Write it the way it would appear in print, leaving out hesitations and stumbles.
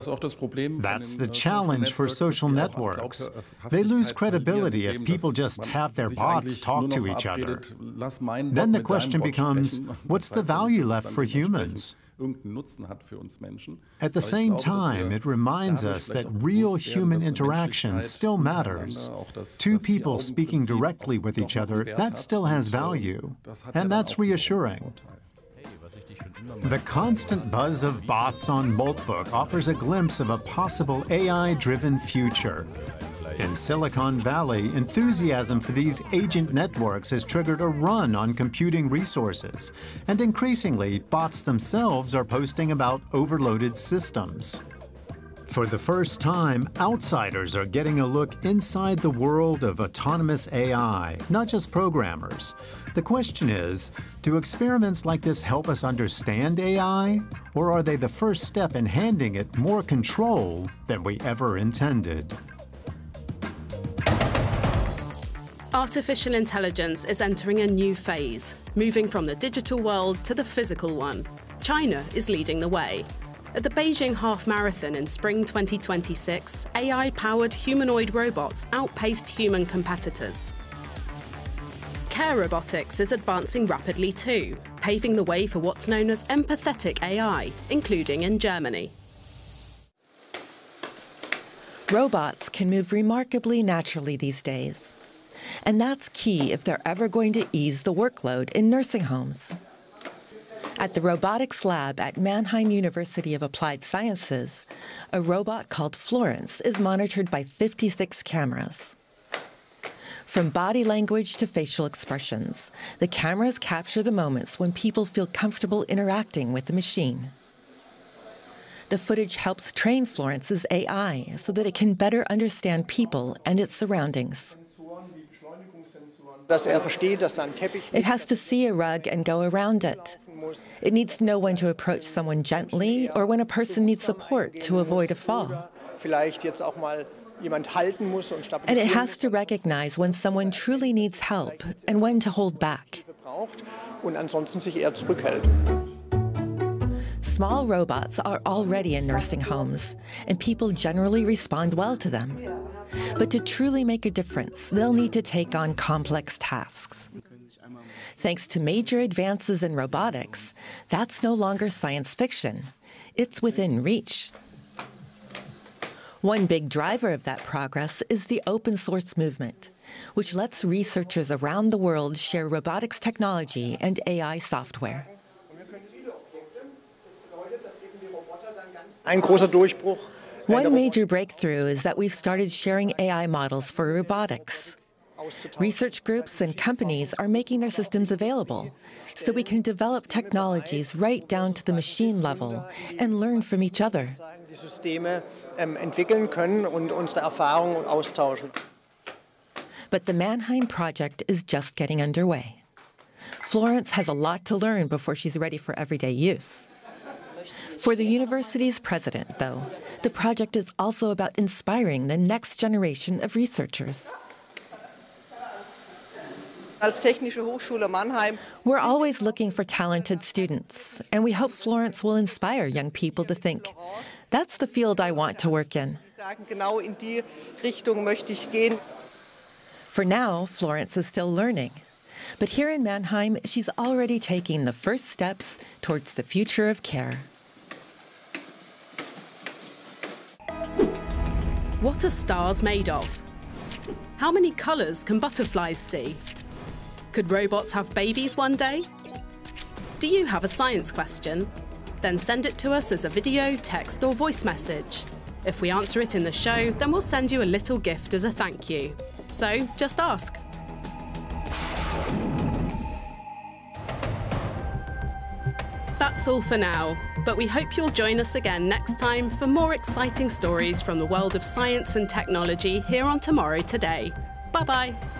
That's the challenge for social networks. They lose credibility if people just have their bots talk to each other. Then the question becomes, what's the value left for humans? At the same time, it reminds us that real human interaction still matters. Two people speaking directly with each other, that still has value, and that's reassuring. The constant buzz of bots on Moltbook offers a glimpse of a possible AI-driven future. In Silicon Valley, enthusiasm for these agent networks has triggered a run on computing resources, and increasingly, bots themselves are posting about overloaded systems. For the first time, outsiders are getting a look inside the world of autonomous AI, not just programmers. The question is, do experiments like this help us understand AI, or are they the first step in handing it more control than we ever intended? Artificial intelligence is entering a new phase, moving from the digital world to the physical one. China is leading the way. At the Beijing Half Marathon in spring 2026, AI-powered humanoid robots outpaced human competitors. Care robotics is advancing rapidly too, paving the way for what's known as empathetic AI, including in Germany. Robots can move remarkably naturally these days. And that's key if they're ever going to ease the workload in nursing homes. At the robotics lab at Mannheim University of Applied Sciences, a robot called Florence is monitored by 56 cameras. From body language to facial expressions, the cameras capture the moments when people feel comfortable interacting with the machine. The footage helps train Florence's AI so that it can better understand people and its surroundings. It has to see a rug and go around it. It needs to know when to approach someone gently or when a person needs support to avoid a fall. And it has to recognize when someone truly needs help and when to hold back. Small robots are already in nursing homes, and people generally respond well to them. But to truly make a difference, they'll need to take on complex tasks. Thanks to major advances in robotics, that's no longer science fiction. It's within reach. One big driver of that progress is the open source movement, which lets researchers around the world share robotics technology and AI software. One major breakthrough is that we've started sharing AI models for robotics. Research groups and companies are making their systems available, so we can develop technologies right down to the machine level and learn from each other. But the Mannheim project is just getting underway. Florence has a lot to learn before she's ready for everyday use. For the university's president, though, the project is also about inspiring the next generation of researchers. We're always looking for talented students, and we hope Florence will inspire young people to think, that's the field I want to work in. For now, Florence is still learning. But here in Mannheim, she's already taking the first steps towards the future of care. What are stars made of? How many colors can butterflies see? Could robots have babies one day? Do you have a science question? Then send it to us as a video, text, or voice message. If we answer it in the show, then we'll send you a little gift as a thank you. So just ask. That's all for now, but we hope you'll join us again next time for more exciting stories from the world of science and technology here on Tomorrow Today. Bye-bye.